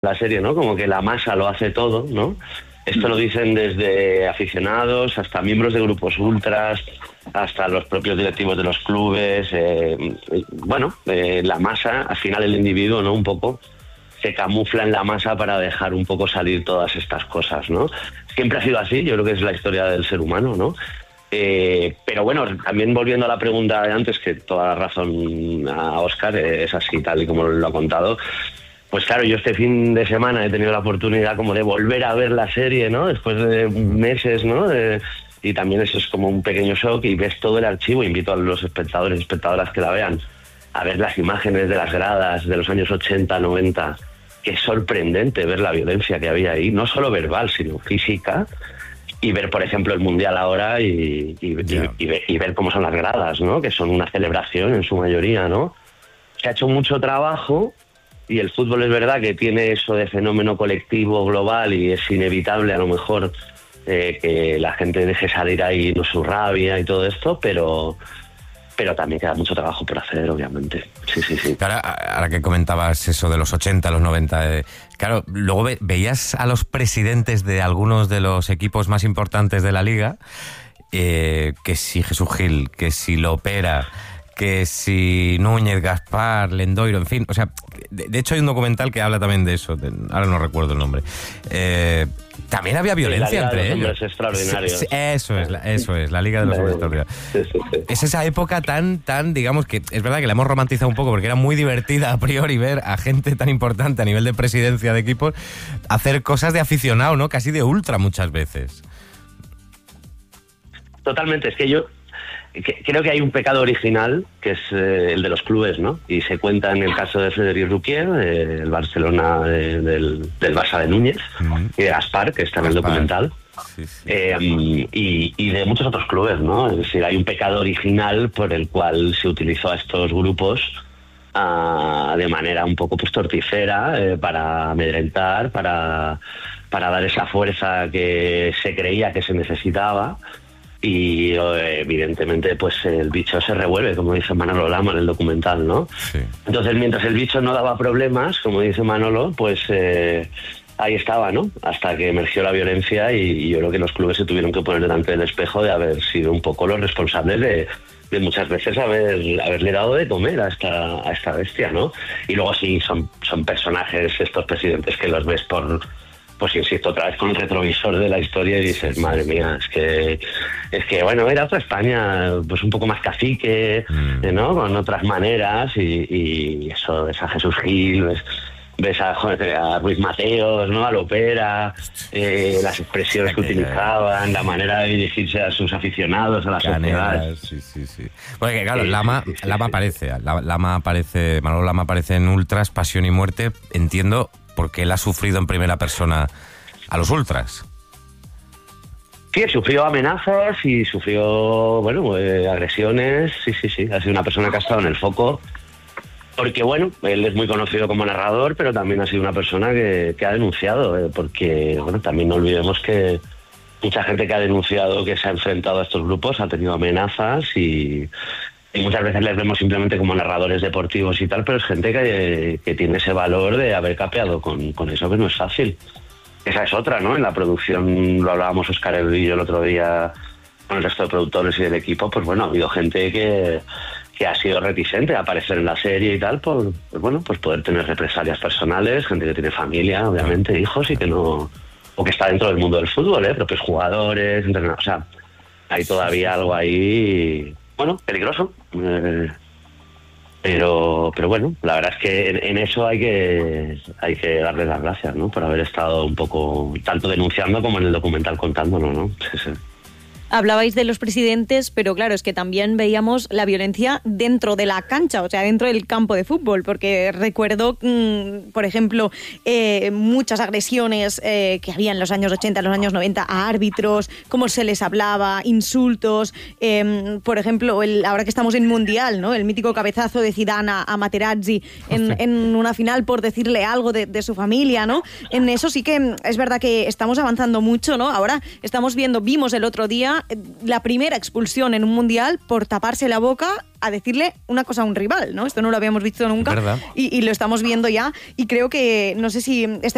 la serie, ¿no? Como que la masa lo hace todo, ¿no? Esto lo dicen desde aficionados hasta miembros de grupos ultras, hasta los propios directivos de los clubes. La masa, al final el individuo, ¿no? Un poco se camufla en la masa para dejar un poco salir todas estas cosas, ¿no? Siempre ha sido así, yo creo que es la historia del ser humano, ¿no? Pero bueno, también volviendo a la pregunta de antes, que toda la razón a Óscar, es así, tal y como lo ha contado. Pues claro, yo este fin de semana he tenido la oportunidad como de volver a ver la serie, ¿no? Después de meses, ¿no? Y también eso es como un pequeño shock y ves todo el archivo. Invito a los espectadores y espectadoras que la vean a ver las imágenes de las gradas de los años 80, 90. Que es sorprendente ver la violencia que había ahí, no solo verbal, sino física. Y ver, por ejemplo, el Mundial ahora y ver cómo son las gradas, ¿no? Que son una celebración en su mayoría, ¿no? Se ha hecho mucho trabajo y el fútbol es verdad que tiene eso de fenómeno colectivo global y es inevitable a lo mejor que la gente deje salir ahí su rabia y todo esto, pero también queda mucho trabajo por hacer, obviamente. Sí. Ahora que comentabas eso de los 80, los 90, claro, luego veías a los presidentes de algunos de los equipos más importantes de la liga, que si Jesús Gil, que si Lopera, que si Núñez, Gaspar, Lendoiro, en fin, o sea, de hecho hay un documental que habla también de eso, ahora no recuerdo el nombre. También había violencia entre ellos. Extraordinarios. Eso es, la Liga de los Hombres Extraordinarios. Sí. Es esa época tan, digamos que es verdad que la hemos romantizado un poco porque era muy divertida a priori ver a gente tan importante a nivel de presidencia de equipos hacer cosas de aficionado, ¿no? Casi de ultra muchas veces. Totalmente, es que yo creo que hay un pecado original que es el de los clubes, ¿no? Y se cuenta en el caso de Frederic Ruquier, el Barcelona del Barça de Núñez, y de Gaspar, que está en el documental, sí. Y de muchos otros clubes, ¿no? Es decir, hay un pecado original por el cual se utilizó a estos grupos de manera un poco pues torticera, para amedrentar, para dar esa fuerza que se creía que se necesitaba. Y evidentemente pues el bicho se revuelve, como dice Manolo Lama en el documental, ¿no? Sí. Entonces mientras el bicho no daba problemas, como dice Manolo, pues ahí estaba, ¿no? Hasta que emergió la violencia y yo creo que los clubes se tuvieron que poner delante del espejo de haber sido un poco los responsables de muchas veces haberle dado de comer a esta bestia, ¿no? Y luego sí, son personajes estos presidentes que los ves pues insisto, otra vez con el retrovisor de la historia y dices, madre mía, es que bueno, era otra España, pues un poco más cacique, ¿no? Con otras maneras y eso, ves a Jesús Gil, ves a Ruiz Mateos, ¿no? A Lopera, las expresiones que utilizaban, la manera de dirigirse a sus aficionados, a la sociedad. Sí. Porque claro, Lama aparece, Manolo Lama aparece en Ultras, Pasión y Muerte, entiendo, porque él ha sufrido en primera persona a los ultras. Sí, sufrió amenazas y sufrió, agresiones. Sí. Ha sido una persona que ha estado en el foco. Porque, él es muy conocido como narrador, pero también ha sido una persona que ha denunciado. Porque, también no olvidemos que mucha gente que ha denunciado, que se ha enfrentado a estos grupos, ha tenido amenazas y muchas veces les vemos simplemente como narradores deportivos y tal, pero es gente que tiene ese valor de haber capeado con eso, que no es fácil. Esa es otra, ¿no? En la producción, lo hablábamos Óscar y yo el otro día con el resto de productores y del equipo, pues ha habido gente que ha sido reticente a aparecer en la serie y tal, por poder tener represalias personales, gente que tiene familia, obviamente, hijos y que no... o que está dentro del mundo del fútbol, propios jugadores, entrenadores, o sea, hay todavía algo ahí... peligroso, pero la verdad es que en eso hay que darle las gracias, ¿no? Por haber estado un poco tanto denunciando como en el documental contándolo, ¿no? Sí. Hablabais de los presidentes, pero claro, es que también veíamos la violencia dentro de la cancha, o sea, dentro del campo de fútbol, porque recuerdo, por ejemplo, muchas agresiones que había en los años 80, en los años 90 a árbitros, cómo se les hablaba, insultos, por ejemplo, ahora que estamos en Mundial, ¿no? El mítico cabezazo de Zidane a Materazzi en una final por decirle algo de su familia, ¿no? En eso sí que es verdad que estamos avanzando mucho, ¿no? Ahora vimos el otro día la primera expulsión en un mundial por taparse la boca a decirle una cosa a un rival, ¿no? Esto no lo habíamos visto nunca y lo estamos viendo ya y creo que, no sé si